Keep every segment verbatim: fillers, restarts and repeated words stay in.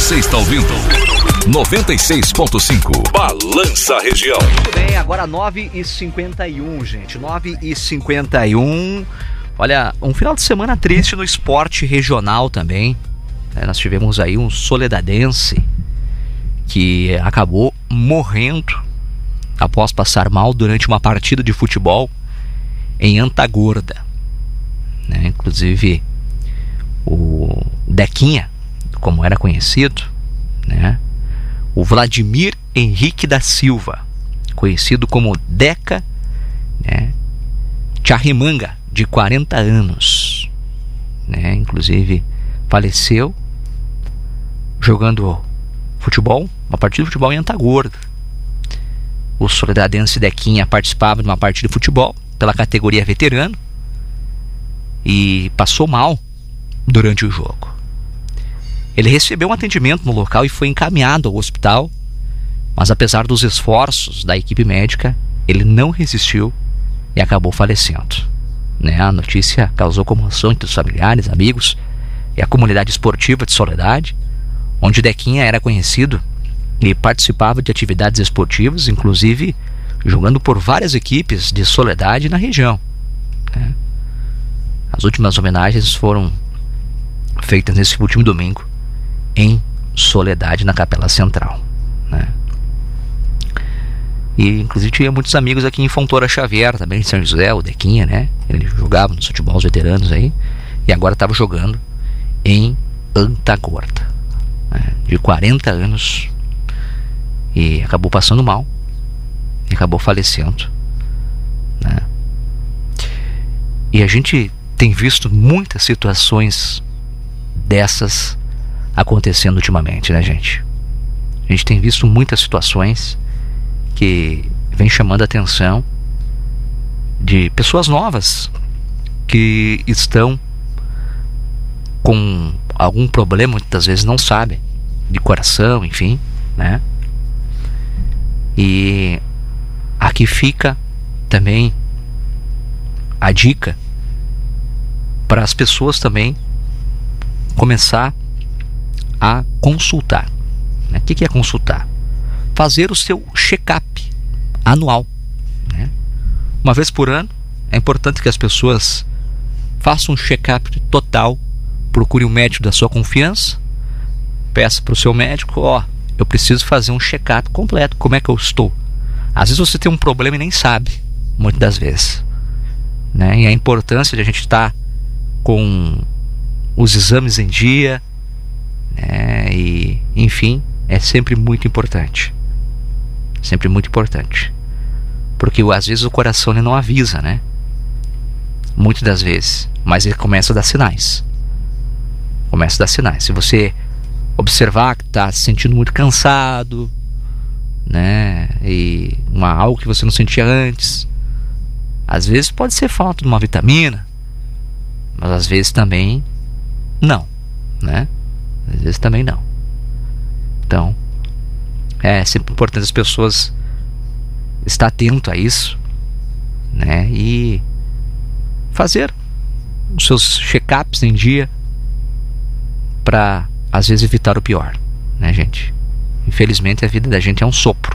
Você está ouvindo noventa e seis ponto cinco Balança Região. Muito bem, agora nove e cinquenta e um, gente. nove e cinquenta e um. Olha, um final de semana triste no esporte regional também. É, nós tivemos aí um soledadense que acabou morrendo após passar mal durante uma partida de futebol em Antagorda. Né? Inclusive, o Dequinha, como era conhecido, né? O Vladimir Henrique da Silva, conhecido como Deca, né? Charrimanga, de quarenta anos, né? Inclusive faleceu jogando futebol, uma partida de futebol em Antagorda. O soledadense Dequinha participava de uma partida de futebol pela categoria veterano e passou mal durante o jogo. Ele recebeu um atendimento no local e foi encaminhado ao hospital, mas apesar dos esforços da equipe médica, ele não resistiu e acabou falecendo. Né? A notícia causou comoção entre os familiares, amigos e a comunidade esportiva de Soledade, onde Dequinha era conhecido e participava de atividades esportivas, inclusive jogando por várias equipes de Soledade na região. Né? As últimas homenagens foram feitas nesse último domingo em Soledade, na Capela Central, né? E inclusive tinha muitos amigos aqui em Fontoura Xavier, também em São José, o Dequinha, né? Ele jogava nos futebol os veteranos aí, e agora estava jogando em Antagorda, né? De quarenta anos, e acabou passando mal e acabou falecendo, né? E a gente tem visto muitas situações dessas acontecendo ultimamente, né, gente? A gente tem visto muitas situações que vem chamando a atenção de pessoas novas que estão com algum problema, muitas vezes não sabem, de coração, enfim, né? E aqui fica também a dica para as pessoas também começar a consultar. Né? O que é consultar? Fazer o seu check-up anual. Né? Uma vez por ano, é importante que as pessoas façam um check-up total, procure um médico da sua confiança, peça para o seu médico, ó, eu preciso fazer um check-up completo, como é que eu estou? Às vezes você tem um problema e nem sabe, muitas das vezes. Né? E a importância de a gente estar com os exames em dia, né? E enfim, é sempre muito importante, sempre muito importante, porque às vezes o coração ele não avisa, né? Muitas das vezes, mas ele começa a dar sinais, começa a dar sinais. Se você observar que está se sentindo muito cansado, né? E uma, algo que você não sentia antes, às vezes pode ser falta de uma vitamina, mas às vezes também não, né? Às vezes também não. Então, é sempre importante as pessoas estar atento a isso, né? E fazer os seus check-ups em dia para, às vezes, evitar o pior, né, gente? Infelizmente, a vida da gente é um sopro.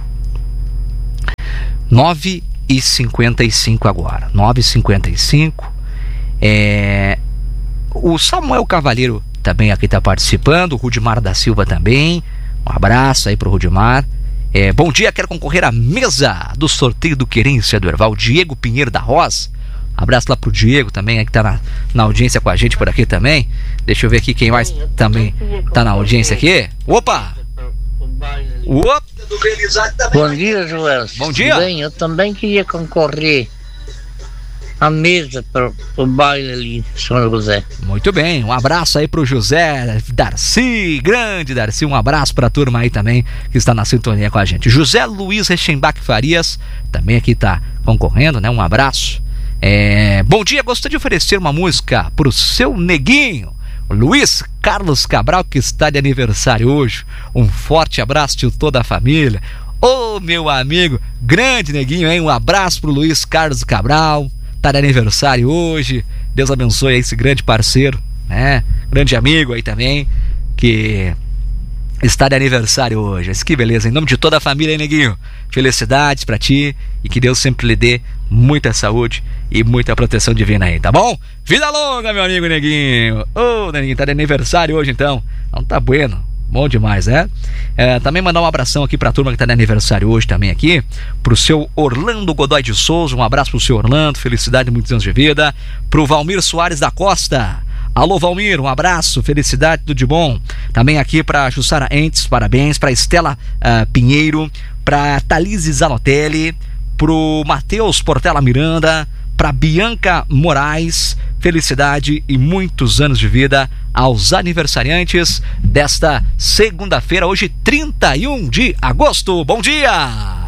nove e cinquenta e cinco agora. nove e cinquenta e cinco. É... O Samuel Cavalheiro também aqui está participando, o Rudimar da Silva também, um abraço aí pro Rudimar. É, bom dia, quero concorrer à mesa do sorteio do Querência do Herval, Diego Pinheiro da Rosa. Abraço lá pro Diego também, que tá na, na audiência com a gente por aqui também. Deixa eu ver aqui quem mais também tá na audiência aqui. Opa! Opa! Bom dia, Joel. Bom dia. Bem, eu também queria concorrer à mesa para o baile ali de São José. Muito bem, um abraço aí pro José Darcy, grande Darcy, um abraço pra turma aí também que está na sintonia com a gente. José Luiz Rechenbach Farias também aqui tá concorrendo, né? Um abraço. É... Bom dia, gostaria de oferecer uma música pro seu neguinho, Luiz Carlos Cabral, que está de aniversário hoje. Um forte abraço de toda a família. Ô, meu amigo, grande neguinho, hein? Um abraço pro Luiz Carlos Cabral, tá de aniversário hoje. Deus abençoe esse grande parceiro, né? Grande amigo aí também, que está de aniversário hoje. Mas que beleza, em nome de toda a família, hein, Neguinho? Felicidades pra ti e que Deus sempre lhe dê muita saúde e muita proteção divina aí, tá bom? Vida longa, meu amigo Neguinho. Ô, oh, Neguinho, tá de aniversário hoje então. Não tá bueno. Bom demais, né? É, também mandar um abração aqui pra turma que tá de aniversário hoje também aqui, pro seu Orlando Godoy de Souza, um abraço pro seu Orlando, felicidade e muitos anos de vida. Pro Valmir Soares da Costa, alô Valmir, um abraço, felicidade, tudo de bom. Também aqui pra Jussara Entes, parabéns. Pra Estela uh, Pinheiro, pra Thalise Zanotelli, pro Matheus Portela Miranda, pra Bianca Moraes, felicidade e muitos anos de vida aos aniversariantes desta segunda-feira, hoje trinta e um de agosto. Bom dia!